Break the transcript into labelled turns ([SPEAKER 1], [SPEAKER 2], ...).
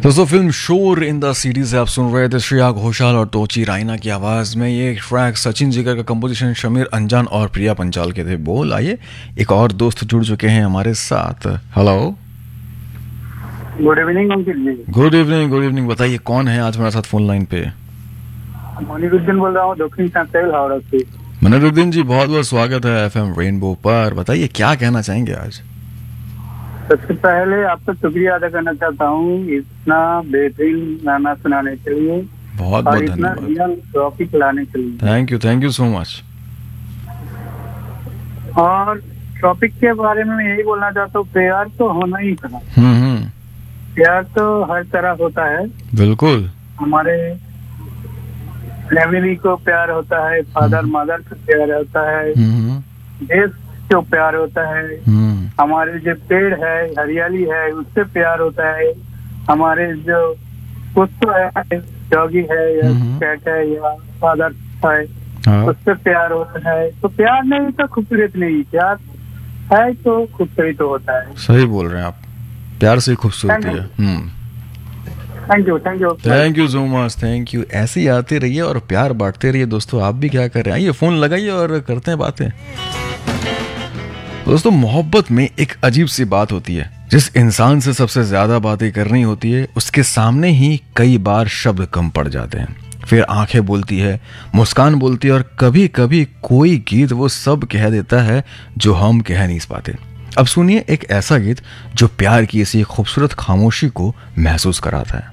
[SPEAKER 1] दोस्तों फिल्म शोर in the city से आप सुन रहे थे श्रेया घोषाल और तोची रायना की आवाज़ में। ये ट्रैक सचिन जिगर का कंपोजिशन शमीर अंजान और प्रिया पंचाल के थे बोल। आइए एक और दोस्त जुड़ चुके हैं हमारे साथ। हेलो,
[SPEAKER 2] गुड इवनिंग अंकित जी।
[SPEAKER 1] Good evening. Good evening. बताइए कौन है आज हमारे साथ फोन लाइन पे?
[SPEAKER 2] मनिरुद्दीन बोल रहा हूँ, दक्षिण कांकेर हावड़ा से।
[SPEAKER 1] मनिरुद्दीन जी, बहुत बहुत स्वागत है एफएम रेनबो पर। बताइए क्या कहना चाहेंगे आज?
[SPEAKER 2] सबसे पहले आपका शुक्रिया अदा करना चाहता हूँ इतना बेहतरीन गाना सुनाने के लिए
[SPEAKER 1] बहुत
[SPEAKER 2] और
[SPEAKER 1] बहुत
[SPEAKER 2] इतना
[SPEAKER 1] धन्यवाद।
[SPEAKER 2] रियल टॉपिक लाने के लिए।
[SPEAKER 1] Thank you so much.
[SPEAKER 2] और टॉपिक के बारे में मैं यही बोलना चाहता हूँ, प्यार तो होना ही था। प्यार तो हर तरह होता है।
[SPEAKER 1] बिल्कुल।
[SPEAKER 2] हमारे फैमिली को प्यार होता है, फादर मदर को प्यार होता है, देश को प्यार होता है, हमारे जो पेड़ है, हरियाली है, उससे प्यार होता है, हमारे जो कुत्ता है, डॉगी है या कैट है या फादर है, उससे प्यार होता है। तो प्यार नहीं तो खूबसूरत नहीं, प्यार है तो खूबसूरत तो होता है।
[SPEAKER 1] सही बोल रहे हैं आप, प्यार से खूबसूरती है। Thank you so much. Thank you. ऐसे ही आते रहिए और प्यार बांटते रहिए दोस्तों। आप भी क्या कर रहे हैं, आइए फोन लगाइए और करते हैं बातें। दोस्तों मोहब्बत में एक अजीब सी बात होती है, जिस इंसान से सबसे ज्यादा बातें करनी होती है उसके सामने ही कई बार शब्द कम पड़ जाते हैं। फिर आंखें बोलती है, मुस्कान बोलती है और कभी कभी कोई गीत वो सब कह देता है जो हम कह नहीं पाते। अब सुनिए एक ऐसा गीत जो प्यार की इसी खूबसूरत खामोशी को महसूस कराता है।